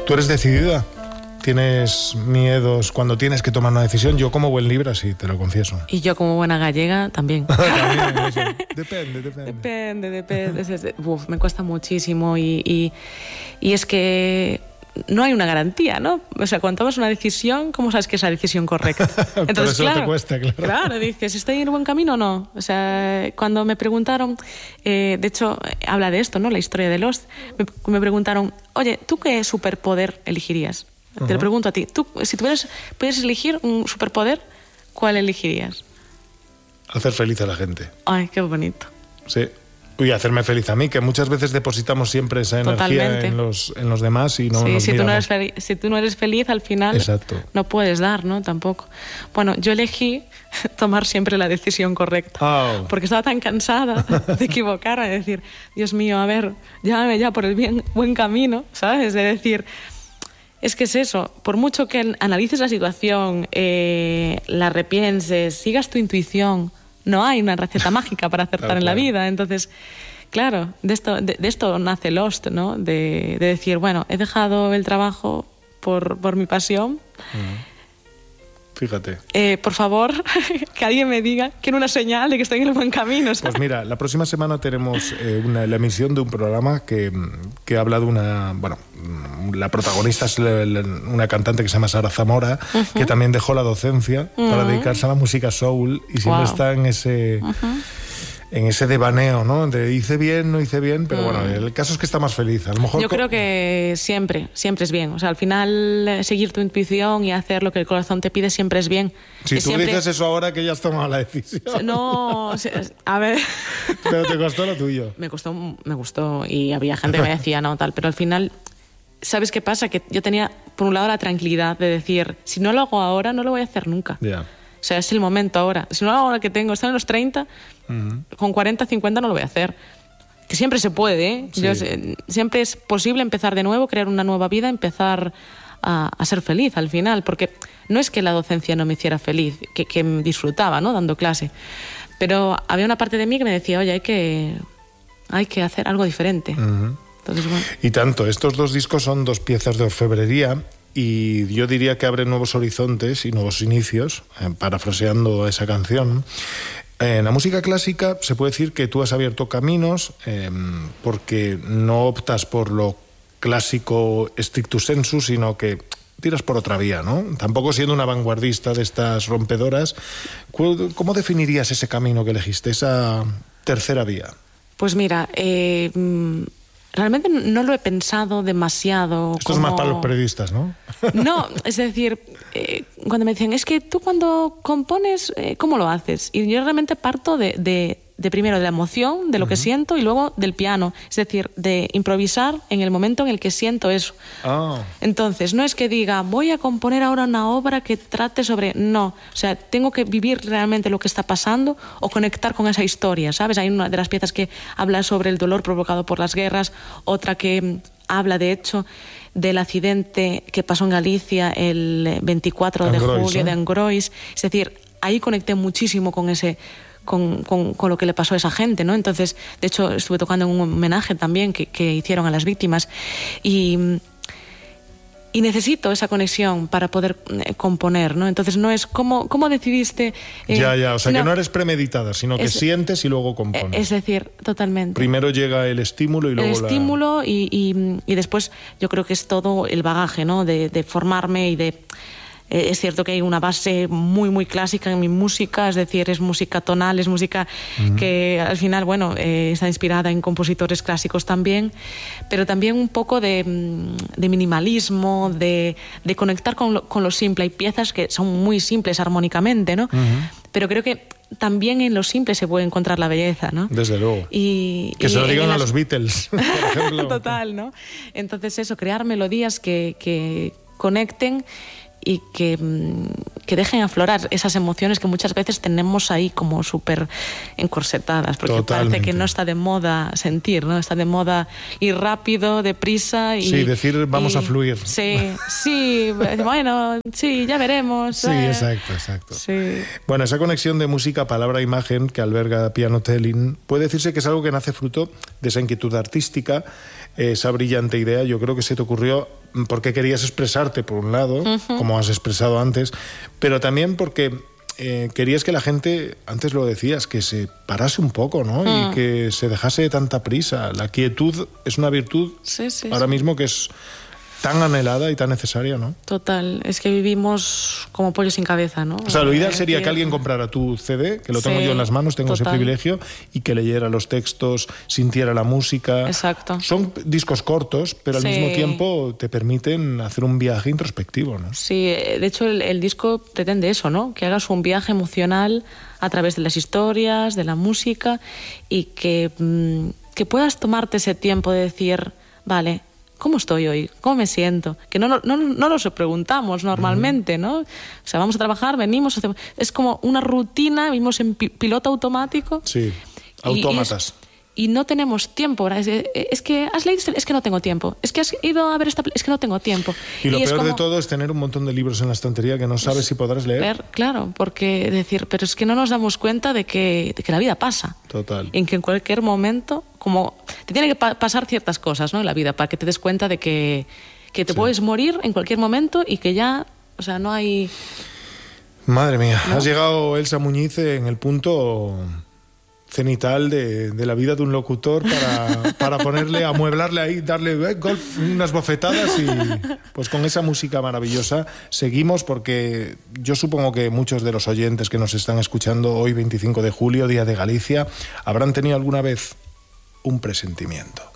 ¿Tú eres decidida? ¿Tienes miedos cuando tienes que tomar una decisión? Yo como buen Libra sí, te lo confieso. Y yo como buena gallega también. También, eso. Depende. Uf, me cuesta muchísimo y es que no hay una garantía, ¿no? O sea, cuando tomas una decisión, ¿cómo sabes que es la decisión correcta? Entonces, por eso claro, te cuesta, claro. Claro, dices, ¿estoy en el buen camino o no? O sea, cuando me preguntaron, de hecho, habla de esto, ¿no? La historia de Lost. Me preguntaron, oye, ¿tú qué superpoder elegirías? Te lo pregunto a ti. Tú, si pudieras elegir un superpoder, ¿cuál elegirías? Hacer feliz a la gente. Ay, qué bonito. Sí. Y hacerme feliz a mí, que muchas veces depositamos siempre esa energía en los demás y no nos miramos. Si tú no eres feliz, al final Exacto. No puedes dar, ¿no? Tampoco. Bueno, yo elegí tomar siempre la decisión correcta. Oh. Porque estaba tan cansada de equivocarme, de decir, Dios mío, a ver, llévame ya por el buen camino, ¿sabes? De decir, es que es eso, por mucho que analices la situación, la repienses, sigas tu intuición, no hay una receta mágica para acertar en la vida. Entonces, claro, de esto nace Lost, ¿no? De decir, bueno, he dejado el trabajo por mi pasión. Fíjate. Por favor, que alguien me diga que era una señal de que estoy en el buen camino, ¿sabes? Pues mira, la próxima semana tenemos la emisión de un programa que habla de una... Bueno, la protagonista es una cantante que se llama Sara Zamora, que también dejó la docencia para dedicarse a la música soul y siempre está en ese... En ese devaneo, ¿no? De hice bien, no hice bien, pero bueno, el caso es que está más feliz. A lo mejor yo creo que siempre es bien. O sea, al final seguir tu intuición y hacer lo que el corazón te pide siempre es bien. Si tú dices eso ahora que ya has tomado la decisión. No, a ver... Pero te costó lo tuyo. Me gustó y había gente que me decía no, tal, pero al final... ¿Sabes qué pasa? Que yo tenía, por un lado, la tranquilidad de decir, si no lo hago ahora, no lo voy a hacer nunca. Yeah. O sea, es el momento ahora. Si no lo hago ahora que tengo, están en los 30, con 40, 50 no lo voy a hacer. Que siempre se puede, ¿eh? Sí. Siempre es posible empezar de nuevo, crear una nueva vida, empezar a ser feliz al final. Porque no es que la docencia no me hiciera feliz, que disfrutaba, ¿no? Dando clase. Pero había una parte de mí que me decía, oye, hay que hacer algo diferente. Entonces, bueno. Y tanto, estos dos discos son dos piezas de orfebrería y yo diría que abren nuevos horizontes y nuevos inicios, parafraseando esa canción. En la música clásica se puede decir que tú has abierto caminos porque no optas por lo clásico stricto sensu, sino que tiras por otra vía, ¿no? Tampoco siendo una vanguardista de estas rompedoras. ¿Cómo definirías ese camino que elegiste, esa tercera vía? Pues mira, realmente no lo he pensado demasiado. Esto es más para los periodistas, ¿no? No, es decir, cuando me dicen, es que tú cuando compones, ¿cómo lo haces? Y yo realmente parto de primero de la emoción, de lo que siento, y luego del piano. Es decir, de improvisar en el momento en el que siento eso. Entonces, no es que diga, voy a componer ahora una obra que trate sobre... No, o sea, tengo que vivir realmente lo que está pasando o conectar con esa historia, ¿sabes? Hay una de las piezas que habla sobre el dolor provocado por las guerras, otra que habla, de hecho, del accidente que pasó en Galicia el 24 de julio de Angrois. Es decir, ahí conecté muchísimo con ese... Con lo que le pasó a esa gente, ¿no? Entonces, de hecho, estuve tocando en un homenaje también que hicieron a las víctimas y necesito esa conexión para poder componer, ¿no? Entonces no es ¿cómo decidiste? O sea, que no eres premeditada, sino que sientes y luego compones. Es decir, totalmente. Primero llega el estímulo y luego el estímulo y después yo creo que es todo el bagaje, ¿no? De formarme y de... Es cierto que hay una base muy, muy clásica en mi música, es decir, es música tonal, es música que al final, bueno, está inspirada en compositores clásicos también, pero también un poco de minimalismo, de conectar con lo simple. Hay piezas que son muy simples armónicamente, ¿no? Pero creo que también en lo simple se puede encontrar la belleza, ¿no? Desde luego. Que se lo digan a los Beatles, por ejemplo. Total, ¿no? Entonces eso, crear melodías que conecten y que dejen aflorar esas emociones que muchas veces tenemos ahí como súper encorsetadas, porque Totalmente. Parece que no está de moda sentir, ¿no? Está de moda ir rápido, deprisa y... Sí, decir vamos a fluir. Sí, bueno, sí, ya veremos. Sí, exacto. Sí. Bueno, esa conexión de música, palabra, imagen que alberga Piano Telling puede decirse que es algo que nace fruto de esa inquietud artística, esa brillante idea. Yo creo que se te ocurrió porque querías expresarte, por un lado, como has expresado antes, pero también porque querías que la gente, antes lo decías, que se parase un poco, ¿no? Y que se dejase de tanta prisa. La quietud es una virtud ahora mismo que es tan anhelada y tan necesaria, ¿no? Total, es que vivimos como pollos sin cabeza, ¿no? O sea, lo ideal sería que alguien comprara tu CD, que lo tengo yo en las manos, tengo ese privilegio, y que leyera los textos, sintiera la música. Exacto. Son discos cortos, pero al mismo tiempo te permiten hacer un viaje introspectivo, ¿no? Sí, de hecho el disco pretende eso, ¿no? Que hagas un viaje emocional a través de las historias, de la música, y que puedas tomarte ese tiempo de decir, vale, ¿cómo estoy hoy? ¿Cómo me siento? Que no nos preguntamos normalmente, ¿no? O sea, vamos a trabajar, venimos, hacemos... Es como una rutina, vivimos en piloto automático. Sí, autómatas. Y no tenemos tiempo. Es que has leído, es que no tengo tiempo. Es que has ido a ver esta es que no tengo tiempo. Y lo peor de todo es tener un montón de libros en la estantería que no sabes si podrás leer. Claro, porque decir, pero es que no nos damos cuenta de que la vida pasa. Total. En que en cualquier momento, como te tienen que pasar ciertas cosas, ¿no? En la vida, para que te des cuenta de que te puedes morir en cualquier momento y que ya, o sea, no hay... Madre mía, ¿no? Has llegado, Elsa Muñiz, en el punto cenital de la vida de un locutor para ponerle, amueblarle ahí, darle unas bofetadas y pues con esa música maravillosa seguimos, porque yo supongo que muchos de los oyentes que nos están escuchando hoy 25 de julio, Día de Galicia, habrán tenido alguna vez un presentimiento.